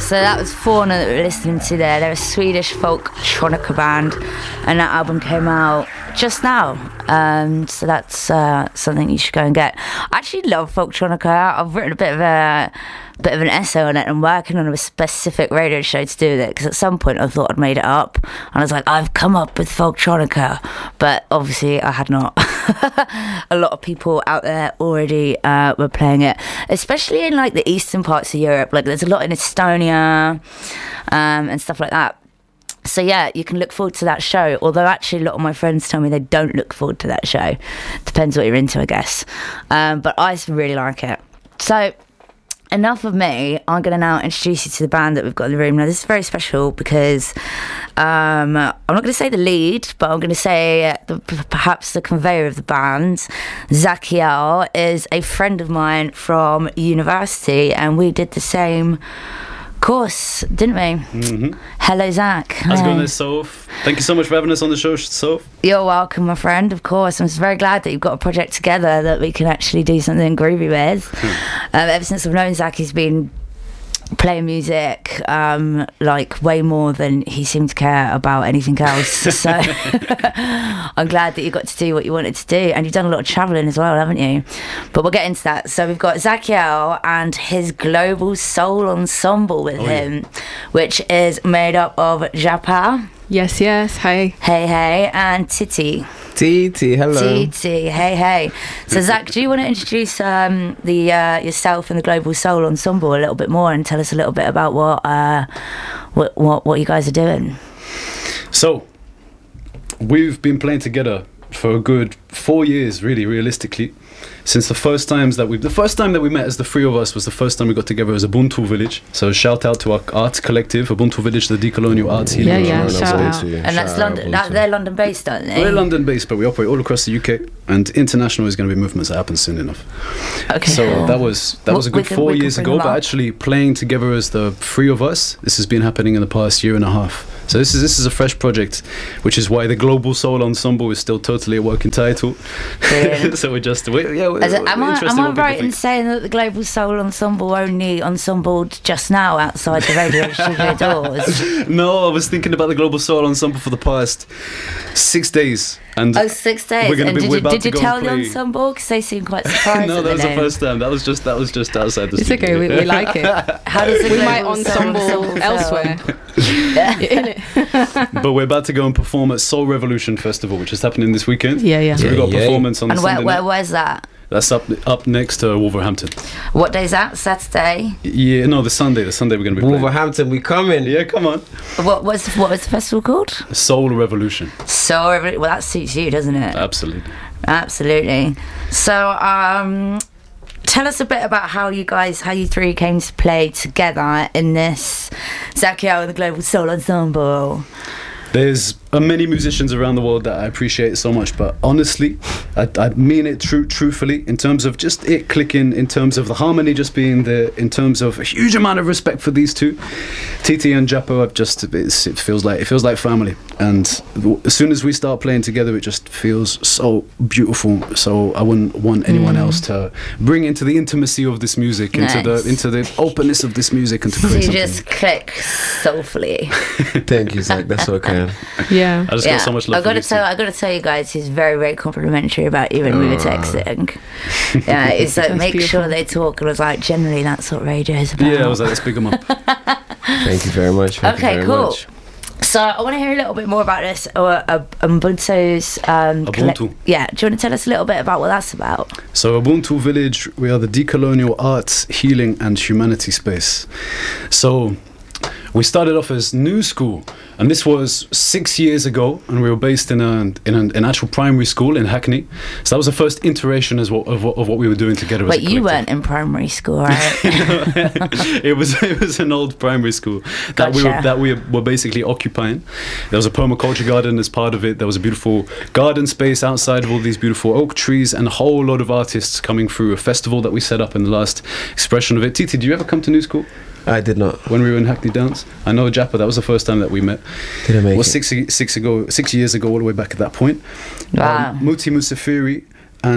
So that was Fauna that we were listening to there. They're a Swedish folktronica band, and that album came out just now. So that's something you should go and get. I actually love folktronica. I've written a bit of an essay on it and working on a specific radio show to do with it, because at some point I thought I'd made it up and I was like, I've come up with folktronica, but obviously I had not. A lot of people out there already were playing it, especially in like the eastern parts of Europe. Like there's a lot in Estonia and stuff like that. So yeah, you can look forward to that show, although actually a lot of my friends tell me they don't look forward to that show. Depends what you're into, I guess. But I really like it. So enough of me. I'm going to now introduce you to the band that we've got in the room. Now, this is very special because I'm not going to say the lead, but I'm going to say perhaps the conveyor of the band. Zachiel is a friend of mine from university, and we did the same course, didn't we? Mm-hmm. Hello, Zach. How's it going there, Soph? Thank you so much for having us on the show, Soph. You're welcome, my friend, of course. I'm just very glad that you've got a project together that we can actually do something groovy with. Ever since I've known Zach, he's been playing music like way more than he seemed to care about anything else. So I'm glad that you got to do what you wanted to do, and you've done a lot of travelling as well, haven't you? But we'll get into that. So we've got Zachiel and his Global Soul Ensemble with him, which is made up of Japa. Yes, hi. Hey, and Titi. Titi, hello. Titi, hey. So Zach, do you want to introduce yourself and the Global Soul Ensemble a little bit more and tell us a little bit about what you guys are doing? So, we've been playing together for a good 4 years, really, realistically. Since the first time that we met as the three of us was the first time we got together as Ubuntu Village. So shout out to our art collective, Ubuntu Village, the decolonial arts healing. Yeah, shout out. And that's London. They're London based, aren't they? We're London based, but we operate all across the UK, and international is going to be movements that happen soon enough. Okay. So that was a good 4 years ago. But actually playing together as the three of us, this has been happening in the past year and a half. So this is a fresh project, which is why the Global Soul Ensemble is still totally a working title. So we're just am I right in saying that the Global Soul Ensemble only ensembled just now outside the radio studio doors? No, I was thinking about the Global Soul Ensemble for the past 6 days. And 6 days. And did you tell the ensemble? Because they seem quite surprised. No, that was the first time. That was just outside the It's studio. okay, we like it. How does we might ensemble elsewhere. But we're about to go and perform at Soul Revolution Festival, which is happening this weekend. Yeah. So we've got a performance on Sunday night. Where's that? That's up next to Wolverhampton. What day is that? Saturday? Yeah, no, the Sunday we're going to be playing. Wolverhampton, we coming. Yeah, come on. What was the festival called? Soul Revolution. Well, that suits you, doesn't it? Absolutely. So, tell us a bit about how you three came to play together in this Zachiel and the Global Soul Ensemble. There's many musicians around the world that I appreciate so much, but honestly, I mean it truthfully, in terms of just it clicking, in terms of the harmony just being there, in terms of a huge amount of respect for these two. Titi and Japo it feels like family, and as soon as we start playing together, it just feels so beautiful. So I wouldn't want anyone else to bring into the intimacy of this music, into the openness of this music, and to create something. You just click soulfully. Thank you, Zach. That's so kind. Yeah. I just got so much love. I got to tell you guys, he's very, very complimentary about you when we were texting. Yeah, it's like make beautiful. Sure they talk. And I was like, generally that's what radio is about. Yeah, I was like, let's pick them up. Thank you very much. Okay, cool. So I want to hear a little bit more about this Ubuntu's Ubuntu. Yeah, do you want to tell us a little bit about what that's about? So Ubuntu Village, we are the decolonial arts, healing and humanity space. So we started off as New School, and this was 6 years ago, and we were based in an actual primary school in Hackney. So that was the first iteration of what we were doing together. Wait, you weren't in primary school, right? It was an old primary school that we were basically occupying. There was a permaculture garden as part of it. There was a beautiful garden space outside of all these beautiful oak trees, and a whole lot of artists coming through. A festival that we set up in the last expression of it. Titi, did you ever come to New School? I did not. When we were in Hackney Dance, I know Japa. That was the first time that we met. Did I make it? Was 6 years ago, all the way back at that point. Wow. Muti Musafiri and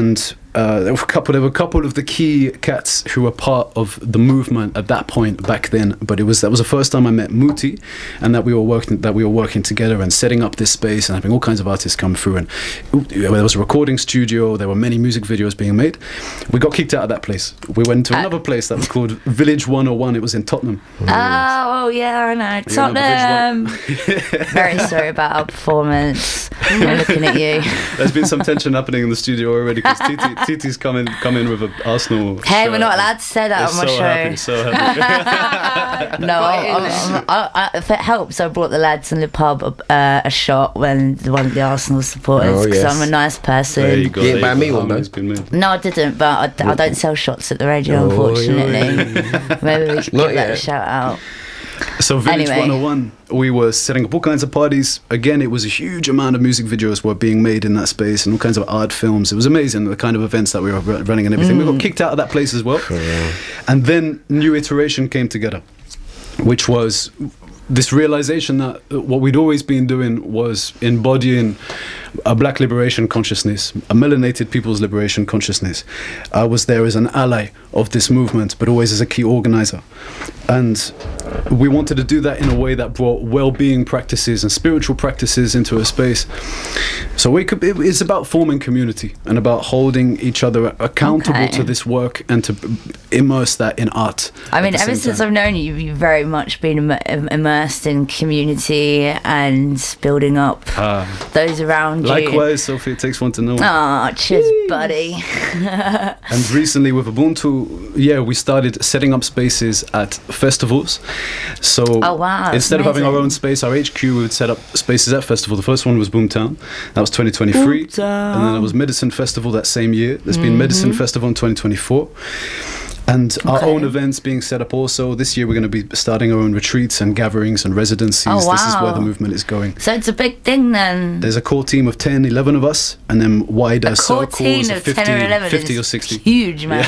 there were a couple of the key cats who were part of the movement at that point back then. But that was the first time I met Muti, and that we were working together and setting up this space and having all kinds of artists come through. And there was a recording studio. There were many music videos being made. We got kicked out of that place. We went to another place that was called Village 101. It was in Tottenham. Oh yeah, I know. Tottenham. Very sorry about our performance. I'm looking at you. There's been some tension happening in the studio already because TT's come in with an Arsenal. Hey, shirt. we're not allowed to say that on my show. So happy. No, if it helps, I brought the lads in the pub a shot when one of the Arsenal supporters, because I'm a nice person. There you go. You didn't buy me one, though? No, I didn't, but I don't sell shots at the radio, unfortunately. Maybe we should give that a shout out. So Village 101, we were setting up all kinds of parties. Again, it was a huge amount of music videos were being made in that space and all kinds of art films. It was amazing, the kind of events that we were running and everything. We got kicked out of that place as well. And then New Iteration came together, which was this realization that what we'd always been doing was embodying a black liberation consciousness, a melanated people's liberation consciousness. I was there as an ally of this movement, but always as a key organizer. And we wanted to do that in a way that brought well-being practices and spiritual practices into a space. So it's about forming community and about holding each other accountable to this work and to immerse that in art. I mean, ever since I've known you, you've very much been immersed in community and building up those around you. Likewise, Sophie, it takes one to know. Oh, cheers, buddy. And recently with Ubuntu, we started setting up spaces at festivals. So instead of having our own space, our HQ, we would set up spaces at festival. The first one was Boomtown. That was 2023. And then there was Medicine Festival that same year. There's been Medicine Festival in 2024. And our own events being set up also. This year we're going to be starting our own retreats and gatherings and residencies. This is where the movement is going. So it's a big thing then. There's a core team of 10, 11 of us, and then wider circles of 50 or 60. Huge, man.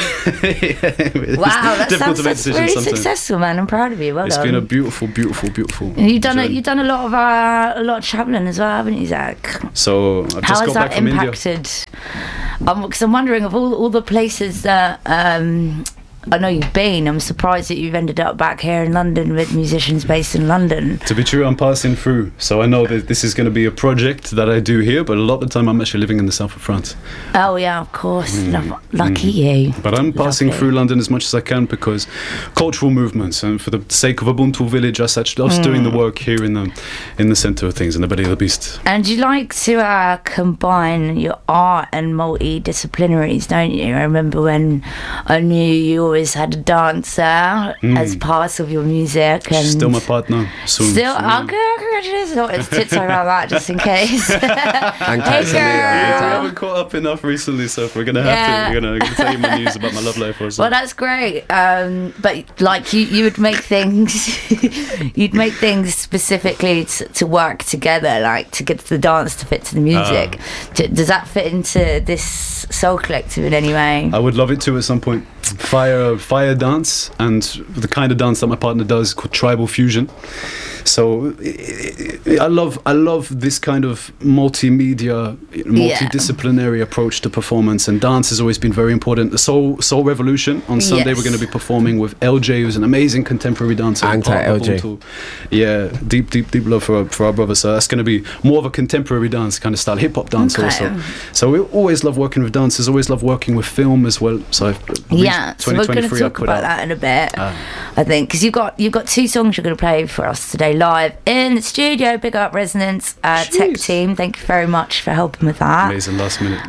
Wow, that's really successful, man. I'm proud of you. Well done. It's been a beautiful And you've done a lot of travelling as well, haven't you, Zach? So I've just got back from India. How has that impacted? Because I'm wondering, of all the places that I know you've been, I'm surprised that you've ended up back here in London with musicians based in London. To be true, I'm passing through, so I know that this is going to be a project that I do here, but a lot of the time I'm actually living in the south of France. Oh yeah, of course. Lucky you. But I'm passing through London as much as I can because cultural movements, and for the sake of Ubuntu Village as such, loves doing the work here in the centre of things, in the belly of the beast. And you like to combine your art and multidisciplinaries, don't you? I remember when I knew you always had a dancer as part of your music. And she's still my partner. Soon. Congratulations. It's tits around that, just in case. And hey, we haven't caught up enough recently, so we're gonna have to. We're gonna tell you my news about my love life or something. Well, that's great. But like you would make things, you'd make things specifically to work together, like to get the dance to fit to the music. Does that fit into this soul collective in any way? I would love it to at some point. Fire dance, and the kind of dance that my partner does called tribal fusion. So I love this kind of multimedia, multidisciplinary approach to performance, and dance has always been very important. The Soul Revolution on Sunday, we're going to be performing with LJ, who's an amazing contemporary dancer. Anti-LJ. Yeah, deep love for our brother. So that's going to be more of a contemporary dance kind of style, hip hop dance also. So we always love working with dancers, always love working with film as well. So so we're going to talk about that in a bit, I think, because you've got two songs you're going to play for us today live in the studio. Big up Resonance tech team, thank you very much for helping with that. Amazing, last minute.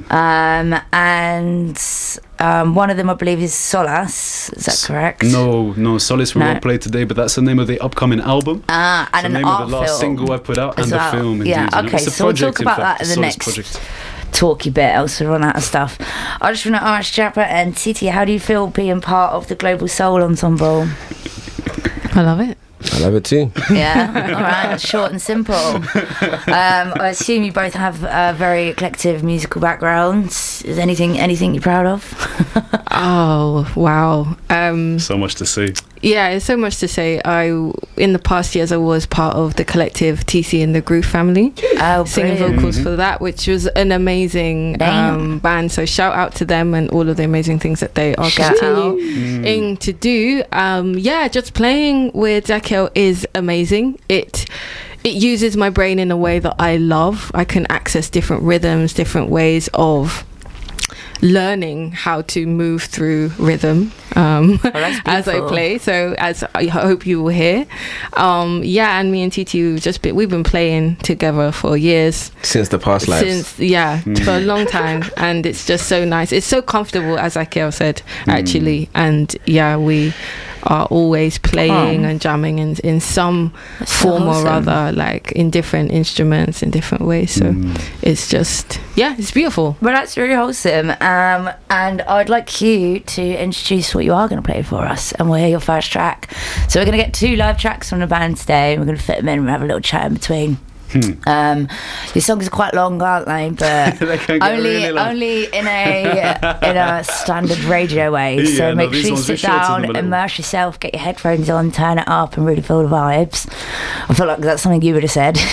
And one of them I believe is Solace, is that correct? No, Solace we won't play today, but that's the name of the upcoming album. And it's the an name art of the last film single I put out and well. the film. Yeah, indeed, okay, so we'll talk about that in the next project. Talky bit, else we run out of stuff. I just want to ask Jappa and Titi, how do you feel being part of the Global Soul Ensemble? I love it. I love it too. Yeah, all right, short and simple. I assume you both have very eclectic musical backgrounds. Is anything you're proud of? Oh wow! So much to see. Yeah, there's so much to say. In the past years, I was part of the collective TC and the Groove family, singing vocals for that, which was an amazing band. So shout out to them and all of the amazing things that they are continuing to do. Just playing with Zakiel is amazing. It uses my brain in a way that I love. I can access different rhythms, different ways of learning how to move through rhythm as I play. So as I hope you will hear, and me and Titi we've been playing together for years, since the past lives. For a long time, and it's just so nice. It's so comfortable, as Zakiel said, actually, and we are always playing and jamming in some form or other, like in different instruments in different ways. So it's just it's beautiful. Well, that's really wholesome. And I'd like you to introduce what you are going to play for us, and we'll hear your first track. So we're going to get 2 live tracks from the band today, and we're going to fit them in and have a little chat in between. Your songs are quite long, aren't they? But only in a standard radio way. So make sure you sit down, immerse yourself, get your headphones on, turn it up, and really feel the vibes. I feel like that's something you would have said.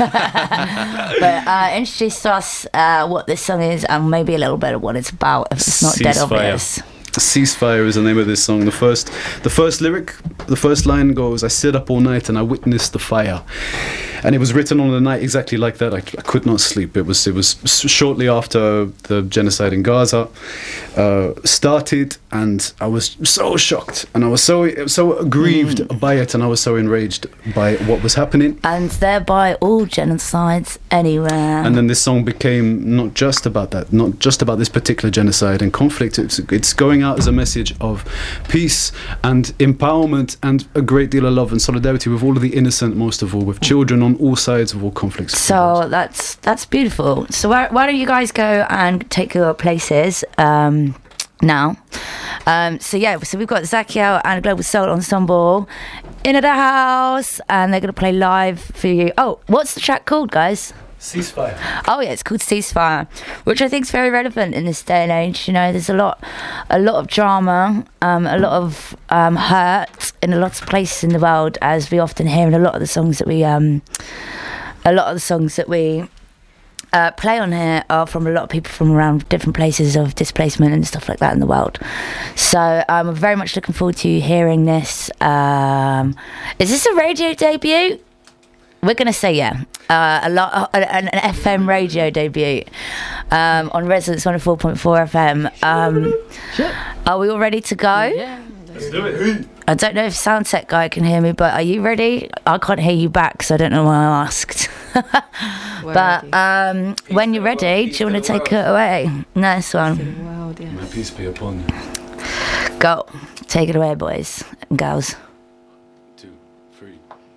But introduce to us what this song is, and maybe a little bit of what it's about, if it's not dead obvious. Ceasefire is the name of this song. The first lyric, the first line goes, "I sit up all night and I witnessed the fire," and it was written on a night exactly like that. I could not sleep. It was shortly after the genocide in Gaza started, and I was so shocked, and I was so aggrieved by it, and I was so enraged by what was happening, and thereby all genocides anywhere. And then this song became not just about that, not just about this particular genocide and conflict. It's going out as a message of peace and empowerment and a great deal of love and solidarity with all of the innocent, most of all with children on all sides of all conflicts. So that's beautiful. So why don't you guys go and take your places now? So we've got Zakiel and Global Soul Ensemble in the house, and they're going to play live for you. Oh, what's the track called, guys? Ceasefire. Oh yeah, it's called Ceasefire, which I think is very relevant in this day and age. You know, there's a lot of drama, a lot of hurt in a lot of places in the world, as we often hear in a lot of the songs that we play on here are from a lot of people from around different places of displacement and stuff like that in the world. So I'm very much looking forward to hearing this. Is this a radio debut? We're going to say an FM radio debut on Resonance 104.4 FM. Are we all ready to go? Yeah. Let's do it. I don't know if sound tech guy can hear me, but are you ready? I can't hear you back, so I don't know why I asked. But when you're ready, do you want to take it away? Nice one. World, yes. May peace be upon you. Go. Take it away, boys and girls. 2, 3.